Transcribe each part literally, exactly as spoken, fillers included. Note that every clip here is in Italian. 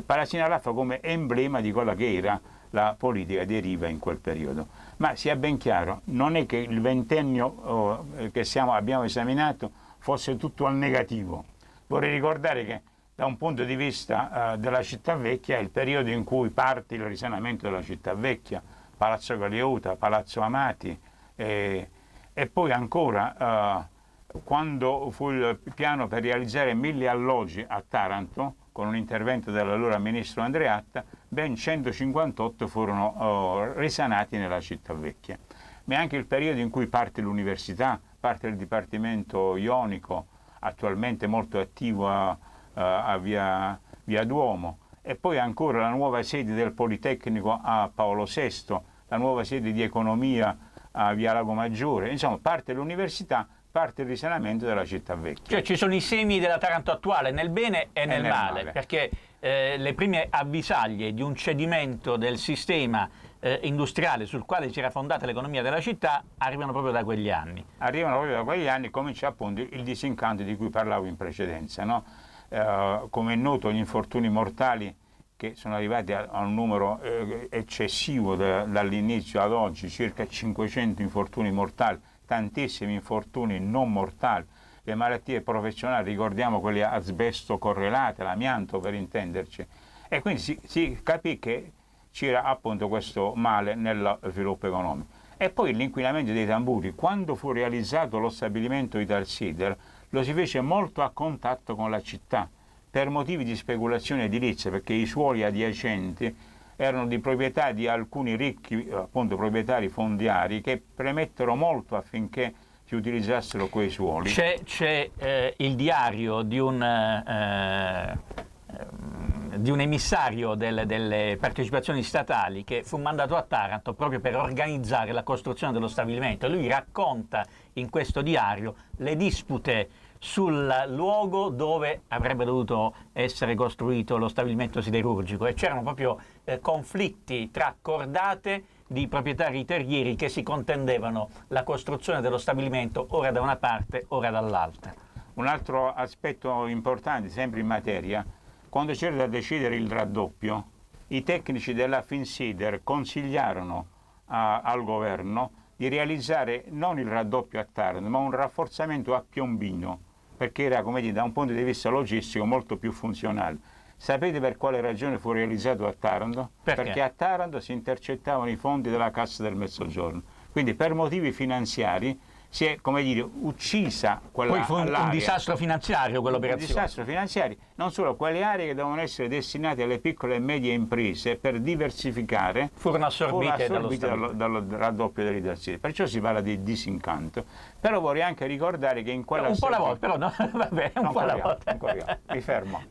Palazzina Raffa come emblema di quella che era la politica di Riva in quel periodo. Ma sia ben chiaro, non è che il ventennio oh, che siamo, abbiamo esaminato fosse tutto al negativo. Vorrei ricordare che da un punto di vista uh, della città vecchia è il periodo in cui parte il risanamento della città vecchia, Palazzo Galeota, Palazzo Amati, eh, e poi ancora uh, quando fu il piano per realizzare mille alloggi a Taranto, con un intervento dell'allora ministro Andreatta, ben centocinquantotto furono uh, risanati nella città vecchia. Ma è anche il periodo in cui parte l'università, parte il Dipartimento Ionico, attualmente molto attivo a, a, a via, via Duomo, e poi ancora la nuova sede del Politecnico a Paolo sesto, la nuova sede di economia a via Lago Maggiore. Insomma, parte l'università, parte il risanamento della città vecchia. Cioè ci sono i semi della Taranto attuale, nel bene e, e nel, nel male, male, perché eh, le prime avvisaglie di un cedimento del sistema eh, industriale sul quale si era fondata l'economia della città arrivano proprio da quegli anni. Arrivano proprio da quegli anni, comincia appunto il disincanto di cui parlavo in precedenza, no? Eh, come è noto, gli infortuni mortali, che sono arrivati a, a un numero eh, eccessivo da, dall'inizio ad oggi, circa cinquecento infortuni mortali, tantissimi infortuni non mortali, le malattie professionali, ricordiamo quelle asbesto correlate, l'amianto per intenderci, e quindi si, si capì che c'era appunto questo male nello sviluppo economico. E poi l'inquinamento dei tamburi, quando fu realizzato lo stabilimento Italsider, lo si fece molto a contatto con la città, per motivi di speculazione edilizia, perché i suoli adiacenti erano di proprietà di alcuni ricchi appunto proprietari fondiari che premettero molto affinché si utilizzassero quei suoli. C'è, c'è eh, il diario di un, eh, di un emissario delle, delle partecipazioni statali che fu mandato a Taranto proprio per organizzare la costruzione dello stabilimento, e lui racconta in questo diario le dispute sul luogo dove avrebbe dovuto essere costruito lo stabilimento siderurgico, e c'erano proprio eh, conflitti tra cordate di proprietari terrieri che si contendevano la costruzione dello stabilimento ora da una parte, ora dall'altra. Un altro aspetto importante, sempre in materia, quando c'era da decidere il raddoppio, i tecnici della Finsider consigliarono a, al governo di realizzare non il raddoppio a Taranto, ma un rafforzamento a Piombino, perché era, come dire, da un punto di vista logistico molto più funzionale. Sapete per quale ragione fu realizzato a Taranto? Perché? Perché a Taranto si intercettavano i fondi della Cassa del Mezzogiorno. Quindi per motivi finanziari si è, come dire, uccisa quella Poi fu un, un disastro finanziario quell'operazione. Un disastro finanziario, non solo, quelle aree che dovevano essere destinate alle piccole e medie imprese per diversificare furono assorbite, furono assorbite dallo, dallo, dallo raddoppio dell'Italsider. Perciò si parla di disincanto. Però vorrei anche ricordare che in quella un po' alla volta, però no, vabbè, un non po' alla corriamo, volta. non corriamo, mi fermo.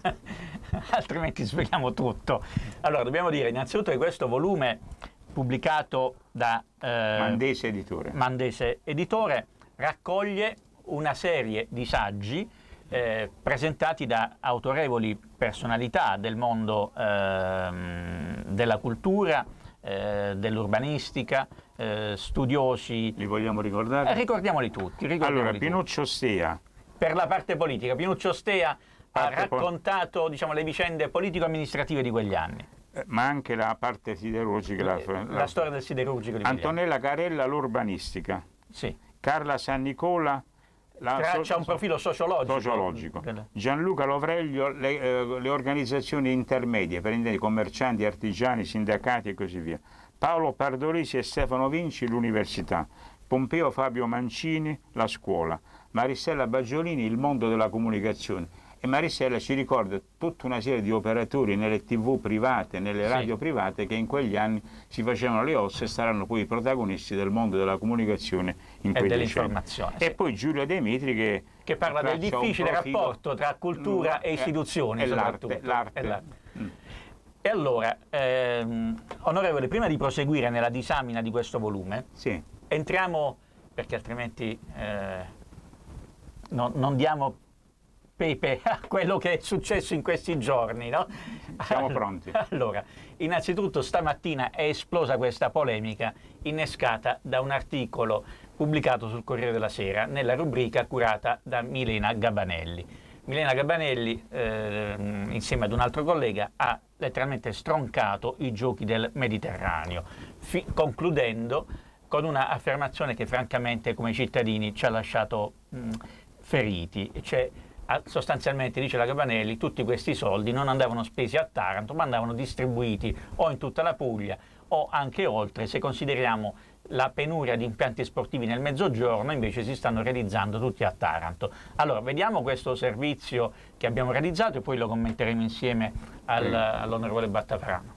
Altrimenti spieghiamo tutto. Allora, dobbiamo dire innanzitutto che questo volume pubblicato da eh, Mandese Editore. Mandese Editore raccoglie una serie di saggi eh, presentati da autorevoli personalità del mondo eh, della cultura, eh, dell'urbanistica, eh, studiosi. Li vogliamo ricordare? Eh, ricordiamoli tutti. Ricordiamoli allora, tutti. Pinuccio Stea. Per la parte politica, Pinuccio Stea Parte ha raccontato diciamo, le vicende politico-amministrative di quegli anni. Ma anche la parte siderurgica. La, La, la, la storia del siderurgico di Antonella Carella, l'urbanistica. Sì. Carla San Nicola, la Traccia so, un profilo sociologico. sociologico. Gianluca Lovreglio, le, eh, le organizzazioni intermedie, per intendere commercianti, artigiani, sindacati e così via. Paolo Pardolisi e Stefano Vinci, l'università. Pompeo Fabio Mancini, la scuola. Marissella Baggiolini, il mondo della comunicazione. E Marissella ci ricorda tutta una serie di operatori nelle tv private, nelle radio sì. private, che in quegli anni si facevano le ossa e saranno poi i protagonisti del mondo della comunicazione in e dell'informazione. Sì. E poi Giulio De Mitri che, che parla del difficile rapporto tra cultura e istituzioni. E l'arte. l'arte. E, l'arte. Mm. e allora, ehm, onorevole, prima di proseguire nella disamina di questo volume, sì. entriamo, perché altrimenti eh, no, non diamo pepe a quello che è successo in questi giorni, no? Siamo pronti. Allora, innanzitutto stamattina è esplosa questa polemica innescata da un articolo pubblicato sul Corriere della Sera nella rubrica curata da Milena Gabanelli. Milena Gabanelli, eh, insieme ad un altro collega, ha letteralmente stroncato i giochi del Mediterraneo, fi- concludendo con una affermazione che francamente come cittadini ci ha lasciato mh, feriti. Cioè, a, sostanzialmente, dice la Gabanelli, tutti questi soldi non andavano spesi a Taranto, ma andavano distribuiti o in tutta la Puglia o anche oltre. Se consideriamo la penuria di impianti sportivi nel Mezzogiorno, invece si stanno realizzando tutti a Taranto. Allora, vediamo questo servizio che abbiamo realizzato e poi lo commenteremo insieme al, all'onorevole Battafarano.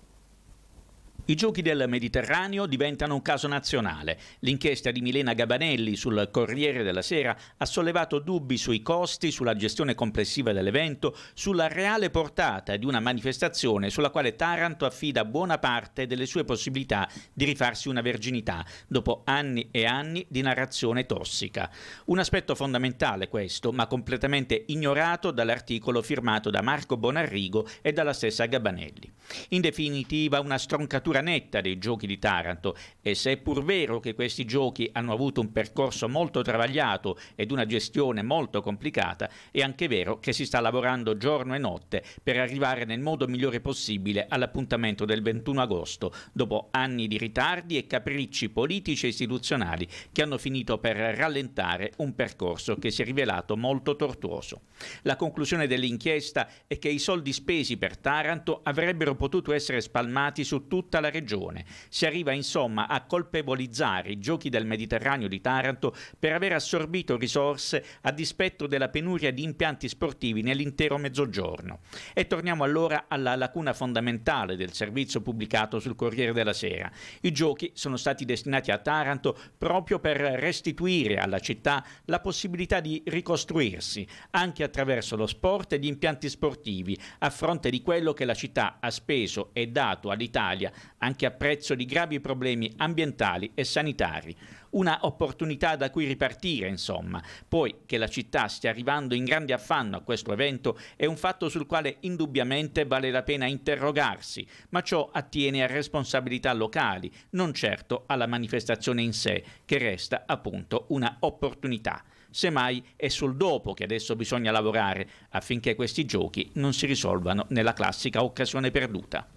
I giochi del Mediterraneo diventano un caso nazionale. L'inchiesta di Milena Gabanelli sul Corriere della Sera ha sollevato dubbi sui costi, sulla gestione complessiva dell'evento, sulla reale portata di una manifestazione sulla quale Taranto affida buona parte delle sue possibilità di rifarsi una verginità, dopo anni e anni di narrazione tossica. Un aspetto fondamentale questo, ma completamente ignorato dall'articolo firmato da Marco Bonarrigo e dalla stessa Gabanelli. In definitiva, una stroncatura netta dei giochi di Taranto, e se è pur vero che questi giochi hanno avuto un percorso molto travagliato ed una gestione molto complicata, è anche vero che si sta lavorando giorno e notte per arrivare nel modo migliore possibile all'appuntamento del ventuno agosto, dopo anni di ritardi e capricci politici e istituzionali che hanno finito per rallentare un percorso che si è rivelato molto tortuoso. La conclusione dell'inchiesta è che i soldi spesi per Taranto avrebbero potuto essere spalmati su tutta la regione. Si arriva insomma a colpevolizzare i giochi del Mediterraneo di Taranto per aver assorbito risorse a dispetto della penuria di impianti sportivi nell'intero Mezzogiorno. E torniamo allora alla lacuna fondamentale del servizio pubblicato sul Corriere della Sera. I giochi sono stati destinati a Taranto proprio per restituire alla città la possibilità di ricostruirsi, anche attraverso lo sport e gli impianti sportivi, a fronte di quello che la città ha speso e dato all'Italia anche a prezzo di gravi problemi ambientali e sanitari. Una opportunità da cui ripartire, insomma. Poi che la città stia arrivando in grande affanno a questo evento è un fatto sul quale indubbiamente vale la pena interrogarsi, ma ciò attiene a responsabilità locali, non certo alla manifestazione in sé, che resta appunto una opportunità. Semmai è sul dopo che adesso bisogna lavorare affinché questi giochi non si risolvano nella classica occasione perduta.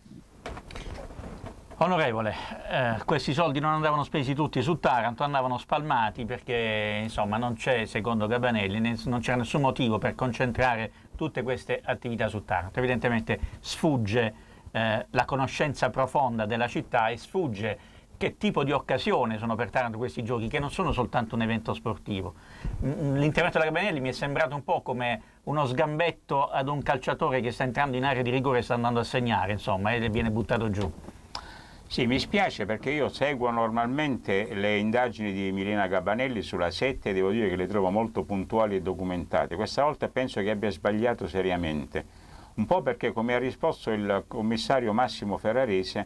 Onorevole, eh, questi soldi non andavano spesi tutti su Taranto, andavano spalmati perché insomma non c'è, secondo Gabanelli, non c'era nessun motivo per concentrare tutte queste attività su Taranto. Evidentemente sfugge eh, la conoscenza profonda della città e sfugge che tipo di occasione sono per Taranto questi giochi, che non sono soltanto un evento sportivo. L'intervento della Gabanelli mi è sembrato un po' come uno sgambetto ad un calciatore che sta entrando in area di rigore e sta andando a segnare, insomma, e viene buttato giù. Sì, mi spiace perché io seguo normalmente le indagini di Milena Gabanelli sulla sette e devo dire che le trovo molto puntuali e documentate. Questa volta penso che abbia sbagliato seriamente, un po' perché, come ha risposto il commissario Massimo Ferrarese,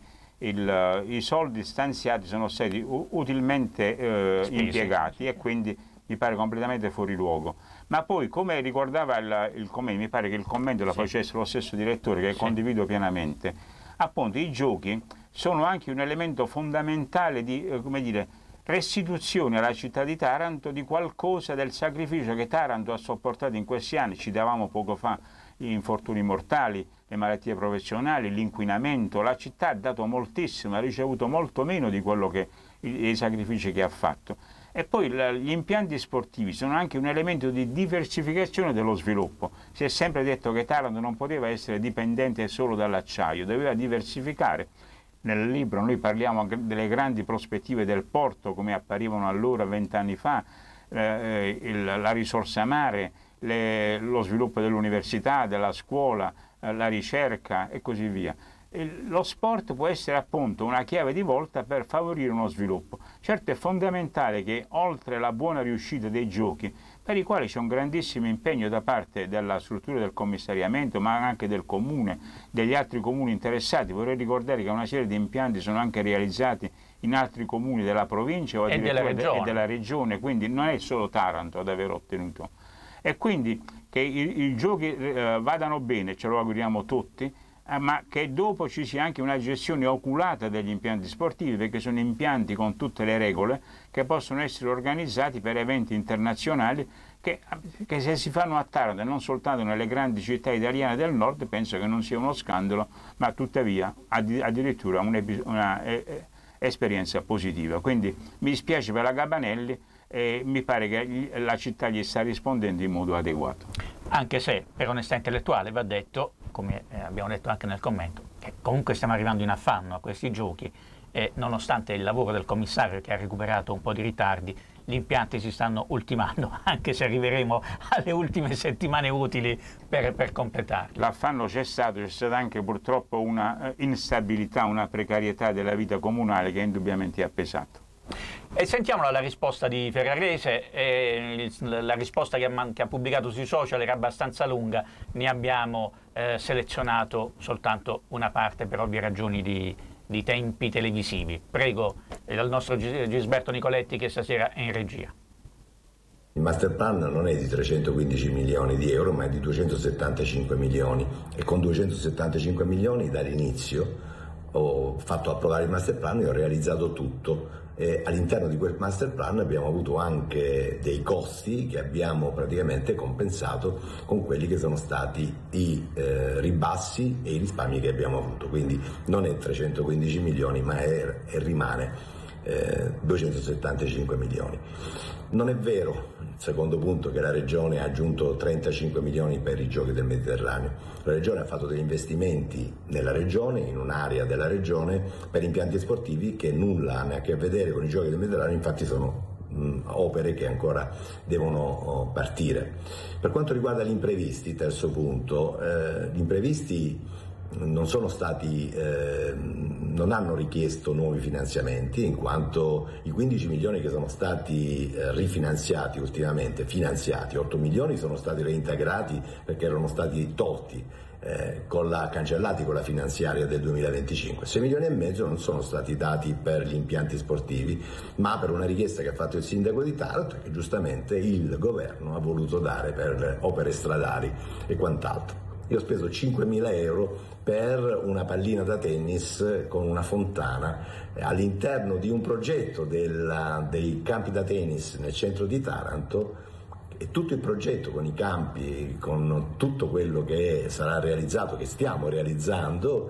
il, i soldi stanziati sono stati utilmente eh, impiegati e quindi mi pare completamente fuori luogo. Ma poi, come ricordava il, il commento, mi pare che il commento lo facesse lo stesso direttore, che sì, condivido pienamente, appunto i giochi sono anche un elemento fondamentale di, eh, come dire, restituzione alla città di Taranto di qualcosa del sacrificio che Taranto ha sopportato in questi anni. Ci davamo poco fa gli infortuni mortali, le malattie professionali, l'inquinamento. La città ha dato moltissimo, ha ricevuto molto meno di quello che i, i sacrifici che ha fatto. E poi la, gli impianti sportivi sono anche un elemento di diversificazione dello sviluppo. Si è sempre detto che Taranto non poteva essere dipendente solo dall'acciaio, doveva diversificare. Nel libro noi parliamo delle grandi prospettive del porto come apparivano allora vent'anni fa, eh, il, la risorsa mare, le, lo sviluppo dell'università, della scuola, eh, la ricerca e così via. Il, lo sport può essere appunto una chiave di volta per favorire uno sviluppo. Certo è fondamentale che oltre alla buona riuscita dei giochi, per i quali c'è un grandissimo impegno da parte della struttura del commissariamento, ma anche del comune, degli altri comuni interessati. Vorrei ricordare che una serie di impianti sono anche realizzati in altri comuni della provincia o addirittura e della, de- e della regione, quindi non è solo Taranto ad aver ottenuto. E quindi che i, i giochi eh, vadano bene, ce lo auguriamo tutti, eh, ma che dopo ci sia anche una gestione oculata degli impianti sportivi, perché sono impianti con tutte le regole che possono essere organizzati per eventi internazionali che, che se si fanno a Taranto e non soltanto nelle grandi città italiane del nord, penso che non sia uno scandalo, ma tuttavia addirittura un'esperienza positiva. Quindi mi dispiace per la Gabanelli e mi pare che la città gli sta rispondendo in modo adeguato. Anche se per onestà intellettuale va detto, come abbiamo detto anche nel commento, che comunque stiamo arrivando in affanno a questi giochi e nonostante il lavoro del commissario che ha recuperato un po' di ritardi, gli impianti si stanno ultimando, anche se arriveremo alle ultime settimane utili per, per completarli. L'affanno c'è stato, c'è stata anche purtroppo una instabilità, una precarietà della vita comunale che indubbiamente ha pesato. E sentiamo la risposta di Ferrarese. Eh, la risposta che ha, che ha pubblicato sui social era abbastanza lunga, ne abbiamo eh, selezionato soltanto una parte per ovvie ragioni di, di tempi televisivi. Prego eh, il nostro Gisberto Nicoletti, che stasera è in regia. Il master plan non è di trecentoquindici milioni di euro, ma è di duecentosettantacinque milioni, e con duecentosettantacinque milioni dall'inizio ho fatto approvare il master plan e ho realizzato tutto. E all'interno di quel master plan abbiamo avuto anche dei costi che abbiamo praticamente compensato con quelli che sono stati i eh, ribassi e i risparmi che abbiamo avuto, quindi non è trecentoquindici milioni, ma è, è rimane eh, duecentosettantacinque milioni. Non è vero, il secondo punto, che la Regione ha aggiunto trentacinque milioni per i Giochi del Mediterraneo. La Regione ha fatto degli investimenti nella Regione, in un'area della Regione, per impianti sportivi che nulla hanno a che vedere con i Giochi del Mediterraneo, infatti sono mh, opere che ancora devono oh, partire. Per quanto riguarda gli imprevisti, terzo punto, eh, gli imprevisti non sono stati, eh, non hanno richiesto nuovi finanziamenti, in quanto i quindici milioni che sono stati eh, rifinanziati ultimamente, finanziati, otto milioni sono stati reintegrati perché erano stati tolti, eh, con la, cancellati con la finanziaria del duemilaventicinque. sei milioni e mezzo non sono stati dati per gli impianti sportivi, ma per una richiesta che ha fatto il sindaco di Taranto, che giustamente il governo ha voluto dare per opere stradali e quant'altro. Io ho speso cinquemila euro per una pallina da tennis con una fontana all'interno di un progetto della, dei campi da tennis nel centro di Taranto, e tutto il progetto con i campi, con tutto quello che sarà realizzato, che stiamo realizzando,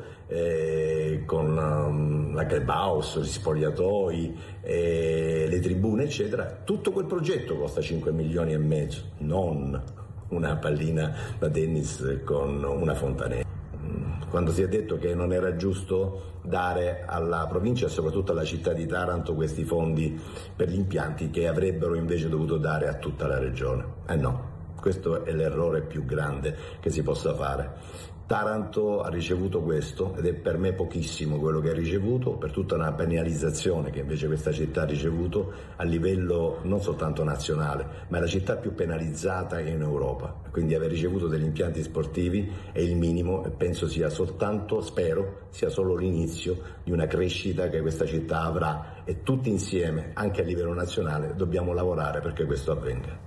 eh, con um, la clubhouse, gli spogliatoi, eh, le tribune eccetera, tutto quel progetto costa cinque milioni e mezzo, non una pallina da tennis con una fontanella. Quando si è detto che non era giusto dare alla provincia e soprattutto alla città di Taranto questi fondi per gli impianti che avrebbero invece dovuto dare a tutta la regione. Eh no, questo è l'errore più grande che si possa fare. Taranto ha ricevuto questo, ed è per me pochissimo quello che ha ricevuto, per tutta una penalizzazione che invece questa città ha ricevuto a livello non soltanto nazionale, ma è la città più penalizzata in Europa. Quindi aver ricevuto degli impianti sportivi è il minimo, e penso sia soltanto, spero, sia solo l'inizio di una crescita che questa città avrà, e tutti insieme, anche a livello nazionale, dobbiamo lavorare perché questo avvenga.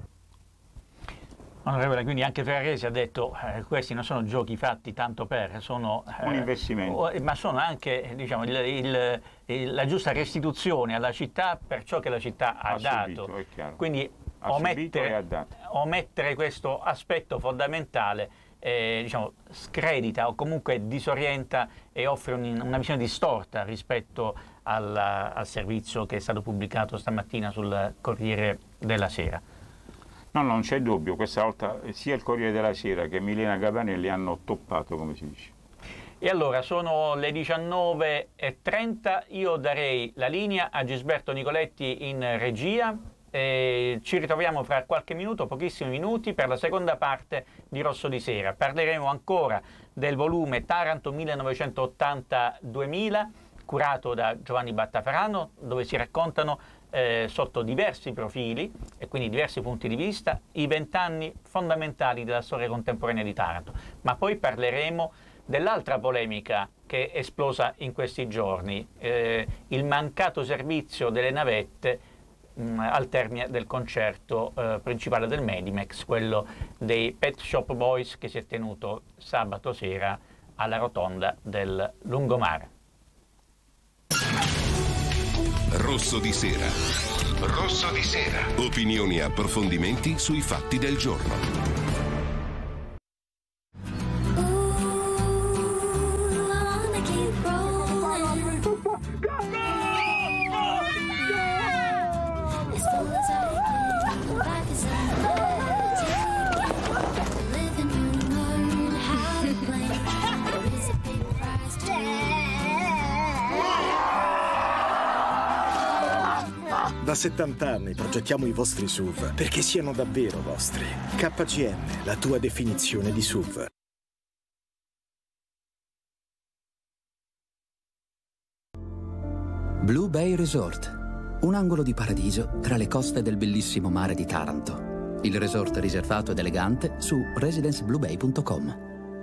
Onorevole, quindi anche Ferrarese ha detto eh, questi non sono giochi fatti tanto per, sono un eh, investimento, ma sono anche, diciamo, il, il, il, la giusta restituzione alla città per ciò che la città ha, ha dato. Subito, è chiaro. Quindi ha omettere, omettere questo aspetto fondamentale eh, diciamo, scredita o comunque disorienta e offre un, una visione distorta rispetto alla, al servizio che è stato pubblicato stamattina sul Corriere della Sera. No, non c'è dubbio, questa volta sia il Corriere della Sera che Milena Gabanelli hanno toppato, come si dice. E allora sono le diciannove e trenta, io darei la linea a Gisberto Nicoletti in regia e ci ritroviamo fra qualche minuto, pochissimi minuti, per la seconda parte di Rosso di Sera. Parleremo ancora del volume Taranto millenovecentottanta duemila, curato da Giovanni Battaferrano, dove si raccontano Eh, sotto diversi profili e quindi diversi punti di vista i vent'anni fondamentali della storia contemporanea di Taranto. Ma poi parleremo dell'altra polemica che è esplosa in questi giorni, eh, il mancato servizio delle navette mh, al termine del concerto eh, principale del Medimex, quello dei Pet Shop Boys, che si è tenuto sabato sera alla rotonda del Lungomare. Rosso di Sera. Rosso di sera. Opinioni e approfondimenti sui fatti del giorno. Da settanta anni progettiamo i vostri S U V perché siano davvero vostri. K G M, la tua definizione di S U V. Blue Bay Resort, un angolo di paradiso tra le coste del bellissimo mare di Taranto. Il resort riservato ed elegante su residence blue bay punto com.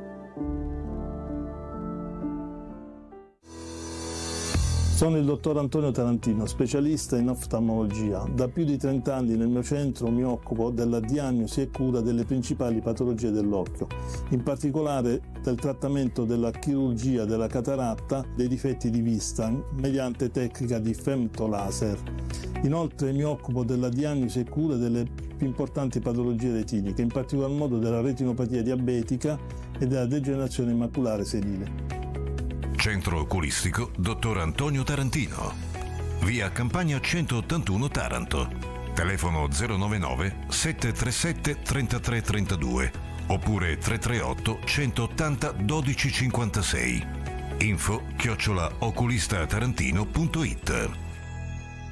Sono il dottor Antonio Tarantino, specialista in oftalmologia. Da più di trenta anni nel mio centro mi occupo della diagnosi e cura delle principali patologie dell'occhio, in particolare del trattamento della chirurgia della cataratta, dei difetti di vista, mediante tecnica di femtolaser. Inoltre mi occupo della diagnosi e cura delle più importanti patologie retiniche, in particolar modo della retinopatia diabetica e della degenerazione maculare senile. Centro oculistico dottor Antonio Tarantino. Via Campagna centottantuno Taranto. Telefono zero novantanove sette tre sette tre tre tre due oppure tre tre otto centottanta dodici cinquantasei. Info chiocciola oculistatarantino punto it.